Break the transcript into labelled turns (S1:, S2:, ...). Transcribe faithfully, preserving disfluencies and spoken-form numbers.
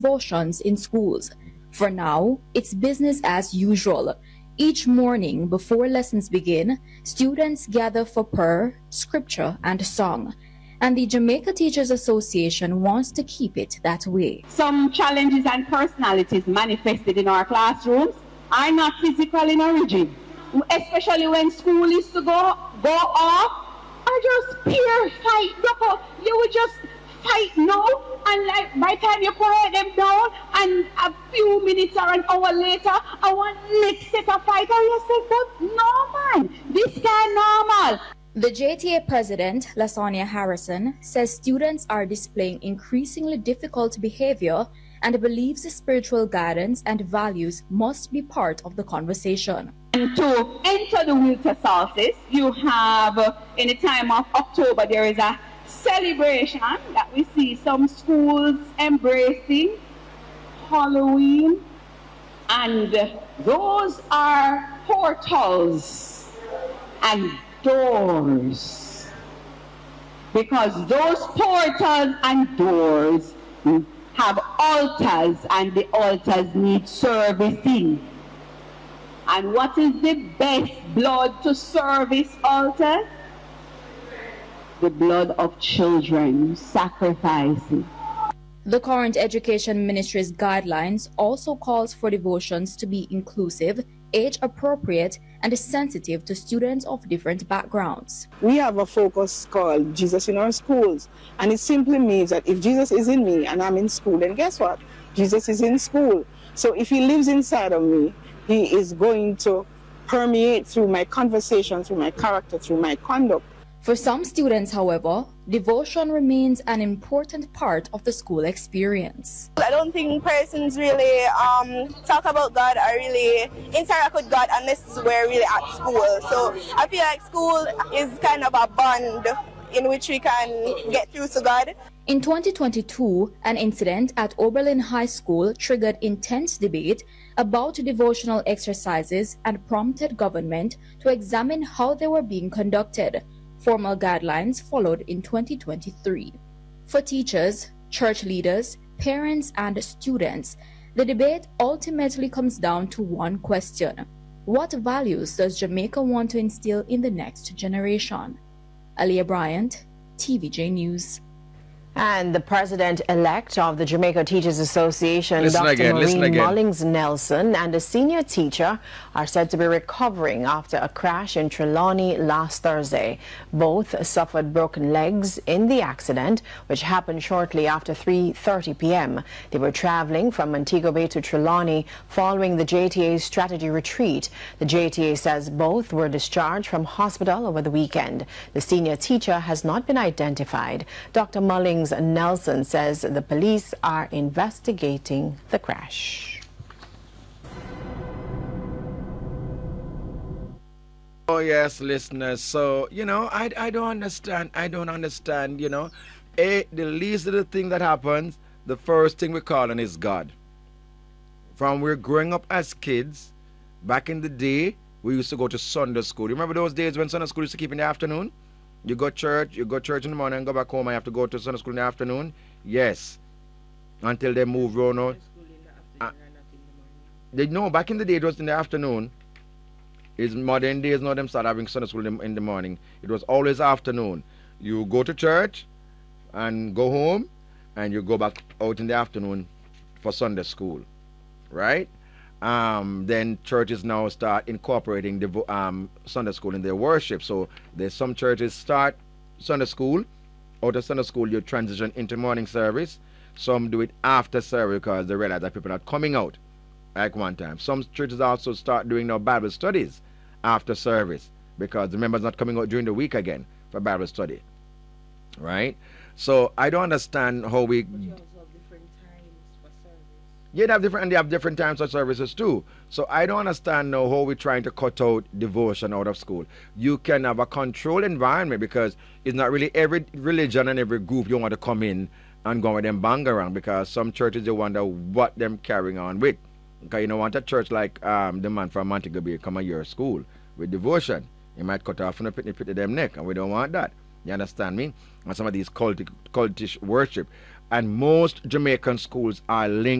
S1: devotions in schools. For now, it's business as usual. Each morning before lessons begin, students gather for prayer, scripture, and song. And the Jamaica Teachers Association wants to keep it that way.
S2: Some challenges and personalities manifested in our classrooms are not physical in origin, especially when school is to go, go off, or just peer fight. You would just fight now, and like by the time you quiet them down, and a few minutes or an hour later, I want next set of fight, and you say, but no man, this kind normal.
S1: The J T A president, Lasonia Harrison, says students are displaying increasingly difficult behavior and believes the spiritual guidance and values must be part of the conversation.
S2: And to enter the winter solstice, you have, uh, in the time of October, there is a celebration that we see some schools embracing, Halloween, and those are portals and doors, because those portals and doors have altars, and the altars need servicing. And what is the best blood to service altars? The blood of children, sacrificing.
S1: The current Education Ministry's guidelines also calls for devotions to be inclusive, age-appropriate, and sensitive to students of different backgrounds.
S3: We have a focus called Jesus in our schools, and it simply means that if Jesus is in me and I'm in school, then guess what? Jesus is in school. So if he lives inside of me, he is going to permeate through my conversation, through my character, through my conduct.
S1: For some students, however, devotion remains an important part of the school experience.
S4: I don't think persons really um, talk about God or really interact with God unless we're really at school. So I feel like school is kind of a bond in which we can get through to God.
S1: In twenty twenty-two, an incident at Oberlin High School triggered intense debate about devotional exercises and prompted government to examine how they were being conducted. Formal guidelines followed in twenty twenty-three. For teachers, church leaders, parents, and students, the debate ultimately comes down to one question: what values does Jamaica want to instill in the next generation? Aliyah Bryant, T V J News.
S5: And the president-elect of the Jamaica Teachers Association,
S6: Listen
S5: Doctor
S6: again, listen
S5: Maureen
S6: again.
S5: Mullings Nelson, and a senior teacher are said to be recovering after a crash in Trelawney last Thursday. Both suffered broken legs in the accident, which happened shortly after three thirty p m They were traveling from Montego Bay to Trelawney following the J T A's strategy retreat. The J T A says both were discharged from hospital over the weekend. The senior teacher has not been identified. Doctor Mullings Nelson says the police are investigating the crash.
S6: Oh yes, listeners. So you know, I I don't understand. I don't understand. You know, a the least of the thing that happens, the first thing we call on is God. From we're growing up as kids, back in the day, we used to go to Sunday school. You remember those days when Sunday school used to keep in the afternoon? You go church, you go church in the morning and go back home and you have to go to Sunday school in the afternoon? Yes. Until they move around. Out. Uh, they know back in the day it was in the afternoon. It's modern days now them start having Sunday school in the, in the morning. It was always afternoon. You go to church and go home and you go back out in the afternoon for Sunday school. Right? Um, then churches now start incorporating the um, Sunday school in their worship. So there's some churches start Sunday school. Out of Sunday school, you transition into morning service. Some do it after service because they realize that people are coming out like one time. Some churches also start doing now Bible studies after service because the members not coming out during the week again for Bible study. Right? So I don't understand how we... Yeah, they have different, and they have different times of services too. So I don't understand now how we're trying to cut out devotion out of school. You can have a controlled environment because it's not really every religion and every group you want to come in and go with them bang around, because some churches you wonder what them carrying on with. Because you don't want a church like um, the man from Montego Bay come a year school with devotion. You might cut off from the pitney pit of them neck, and we don't want that. You understand me? And some of these cultic, cultish worship. and most Jamaican schools are linked